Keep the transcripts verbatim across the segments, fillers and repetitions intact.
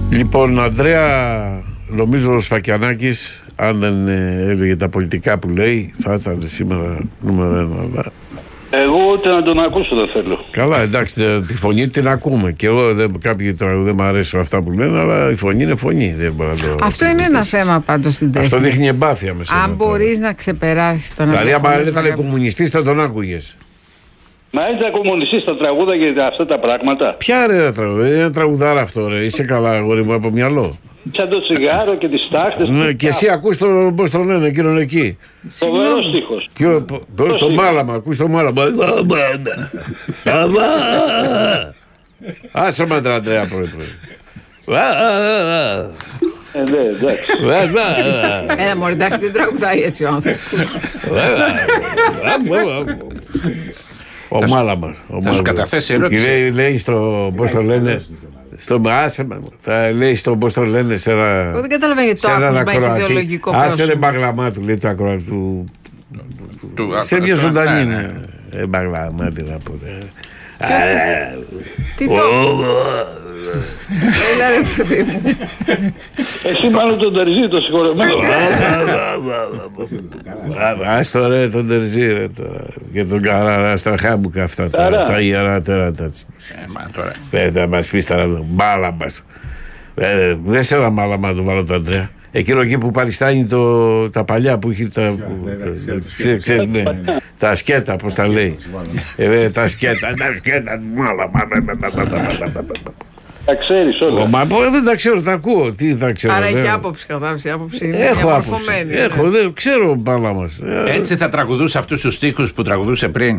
Λοιπόν, Ανδρέα, νομίζω ο Σφακιανάκης, αν δεν έλεγε τα πολιτικά που λέει, θα ήταν σήμερα νούμερο ένα. Εγώ ούτε να τον ακούσω δεν θέλω. Καλά, εντάξει, τη φωνή την ακούμε. Και εγώ δεν, κάποιοι τραγουδοί δεν μου αρέσουν αυτά που λένε, αλλά η φωνή είναι φωνή. Δεν μπορώ να το Αυτό είναι ένα θέμα πάντως στην τέχνη. Αυτό δείχνει εμπάθεια με σένα. Αν μπορείς να ξεπεράσεις τον Δηλαδή, άλλο. αν ήταν κομμουνιστής, θα τον άκουγες. Μα ήταν κομμουνιστής στα τραγούδα και αυτά τα πράγματα. Ποια ρε τραγουδάρα, είναι τραγουδάρα αυτό, ρε. Είσαι καλά, αγόρι μου, από μυαλό. Σαν το τσιγάρο και τις τάχτες. Ναι, και εσύ ακούς το, πώς το λένε, εκείνον εκεί. Φοβερός στίχος. Ποιο, το, το μάλαμα, ακούς το μάλαμα. Άσε με τον Ανδρέα πρωί πρωί. Ε, ναι, εντάξει. Έλα μωρέ, εντάξει, δεν τραγουδάει έτσι ο άνθρωπος. Ο μάλαμας. Θα σου καταθέσει ερώτηση. Λέει στο, πώς το λένε, στο άσε με, θα λέει στο, πώς το λένε, σε ένα... Εγώ δεν καταλαβαίνω γιατί το άκουσμα έχει ιδεολογικό πρόσωπο. Άσε ρε μπαγλαμά του, λέει το ακροατή του. Σε μια ζωντανή είναι. Ε, μπαγλαμάτι να πω. Τι το... Έλα ρε παιδί μου. Εσύ μάλλον τον Τερζή, το συγχωρεμένο. Ας το ρε τον Τερζή ρε τώρα. Και τον Καράρα Αστραχάμπουκα αυτά τα ιερά τέρατα. Θα μας πεις τώρα μάλαμας. Δεν σε ένα μάλαμα το βάλω τον Ανδρέα. Εκείνο εκεί που παριστάνει τα παλιά που έχει τα... Ξέρεις, ναι. Τα σκέτα, πώς τα λέει. Τα σκέτα, τα σκέτα, μάλαμα. Τα ξέρεις όλα. Μα δεν τα ξέρω, τα ακούω. Τι θα ξέρω. Άρα έχει άποψη, κατάλαβες, η άποψη είναι Έχω άποψη. διαμορφωμένη. Έχω, δεν ξέρω μπάλα μας. Έτσι θα τραγουδούσε αυτούς τους στίχους που τραγουδούσε πριν.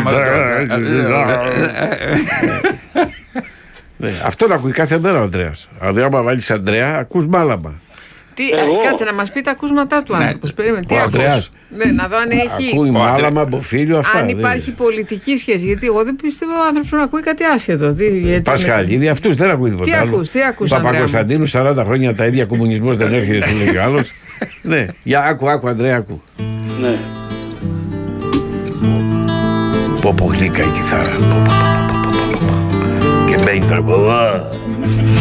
Αυτό να ακούει κάθε μέρα ο Ανδρέας. Δηλαδή άμα βάλεις Ανδρέα, ακούς μάλαμα. Τι, κάτσε να μας πει τα ακούσματά του άνθρωπος. Περίμενε, τι ακούς. Ναι, να δω αν έχει. Ακούει μάλαμα, μποφίλιο, αυτά. Αν υπάρχει πολιτική σχέση. Γιατί εγώ δεν πιστεύω ο άνθρωπος να ακούει κάτι άσχετο. Πασχαλίδη, αυτούς δεν ακούει τίποτα. Τι ακούς, τι ακούς. Παπακοσταντίνου, σαράντα χρόνια τα ίδια, κομμουνισμός δεν έρχεται, του λέει ο άλλος. Ναι, για άκου, άκου, Ανδρέα, άκου. Ναι. Πω πω γλύκα η κιθάρα. Και μπαίνει τραγουδά.